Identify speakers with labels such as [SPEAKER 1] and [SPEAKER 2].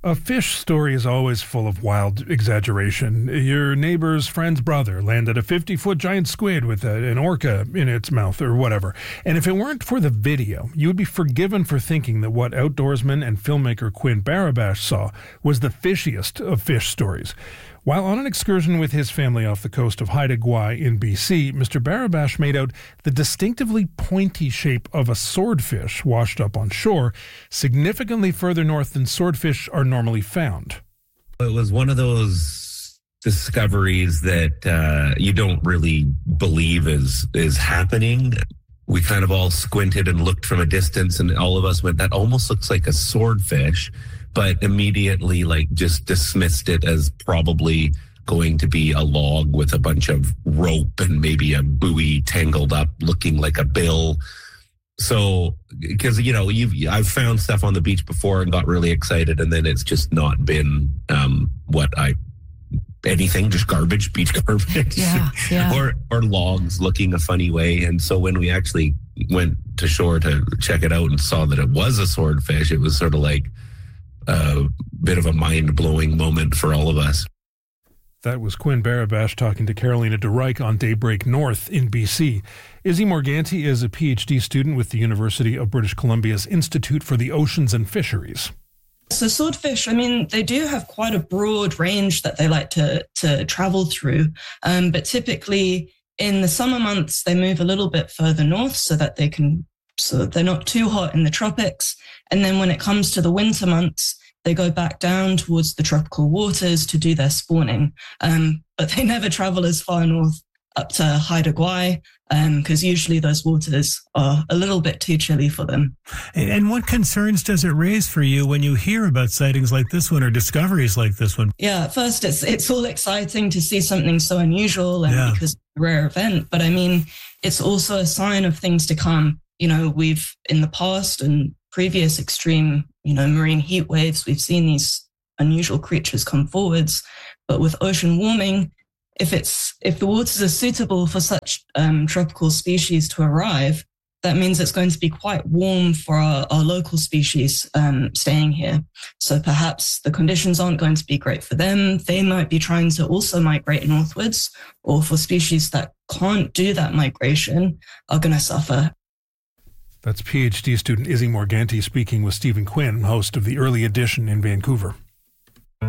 [SPEAKER 1] A fish story is always full of wild exaggeration. Your neighbor's friend's brother landed a 50-foot giant squid with an orca in its mouth or whatever. And if it weren't for the video, you would be forgiven for thinking that what outdoorsman and filmmaker Quinn Barabash saw was the fishiest of fish stories. While on an excursion with his family off the coast of Haida Gwaii in BC, Mr. Barabash made out the distinctively pointy shape of a swordfish washed up on shore, significantly further north than swordfish are normally found.
[SPEAKER 2] It was one of those discoveries that you don't really believe is happening. We kind of all squinted and looked from a distance, and all of us went, that almost looks like a swordfish, but immediately just dismissed it as probably going to be a log with a bunch of rope and maybe a buoy tangled up looking like a bill. So, because, I've found stuff on the beach before and got really excited, and then it's just not been anything, just garbage, beach garbage, or logs looking a funny way. And so when we actually went to shore to check it out and saw that it was a swordfish, it was sort of like a bit of a mind-blowing moment for all of us.
[SPEAKER 1] That was Quinn Barabash talking to Carolina DeReich on Daybreak North in BC. Izzy Morganti is a PhD student with the University of British Columbia's Institute for the Oceans and Fisheries.
[SPEAKER 3] So swordfish, they do have quite a broad range that they like to travel through. But typically in the summer months, they move a little bit further north so they're not too hot in the tropics. And then when it comes to the winter months, they go back down towards the tropical waters to do their spawning. But they never travel as far north up to Haida Gwaii, because usually those waters are a little bit too chilly for them.
[SPEAKER 4] And what concerns does it raise for you when you hear about sightings like this one or discoveries like this one?
[SPEAKER 3] Yeah, at first it's all exciting to see something so unusual and because it's a rare event. But it's also a sign of things to come. We've in the past and previous extreme, marine heat waves, we've seen these unusual creatures come forwards. But with ocean warming, if the waters are suitable for such tropical species to arrive, that means it's going to be quite warm for our local species staying here. So perhaps the conditions aren't going to be great for them. They might be trying to also migrate northwards, or for species that can't do that migration are going to suffer.
[SPEAKER 1] That's PhD student Izzy Morganti speaking with Stephen Quinn, host of The Early Edition in Vancouver.